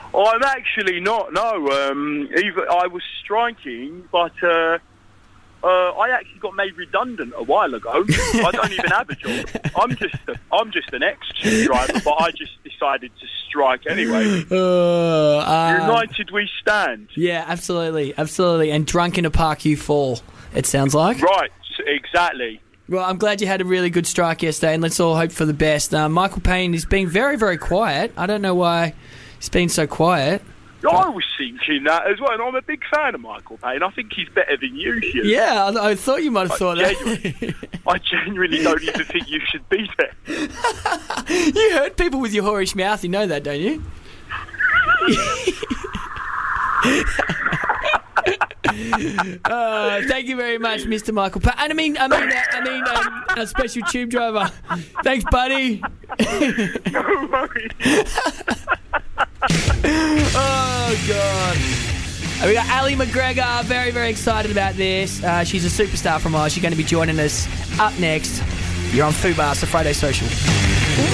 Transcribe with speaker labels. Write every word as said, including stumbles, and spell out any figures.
Speaker 1: Oh, I'm actually not, no. Um, even, I was striking, but uh, uh, I actually got made redundant a while ago. I don't even have a job. I'm just a, I'm just an ex-tube driver, but I just decided to strike anyway.
Speaker 2: Uh, uh,
Speaker 1: United we stand.
Speaker 2: Yeah, absolutely, absolutely. And drunk in a park you fall, it sounds like.
Speaker 1: Right, exactly.
Speaker 2: Well, I'm glad you had a really good strike yesterday, and let's all hope for the best. Uh, Michael Payne is being very, very quiet. I don't know why he's been so quiet.
Speaker 1: I was thinking that as well, and I'm a big fan of Michael Payne. I think he's better than you, Hugh.
Speaker 2: Yeah, I, I thought you might have
Speaker 1: I
Speaker 2: thought
Speaker 1: genuinely,
Speaker 2: that.
Speaker 1: I genuinely don't even think you should be there.
Speaker 2: You hurt people with your whorish mouth, you know that, don't you? uh, thank you very much, Mister Michael Payne. And I mean, I mean, uh, I mean, um, a special tube driver. Thanks, buddy.
Speaker 1: No worries.
Speaker 2: Oh, God. Uh, we got Ali McGregor, very, very excited about this. Uh, she's a superstar from Oz. She's going to be joining us up next. You're on Fubar, the Friday Social.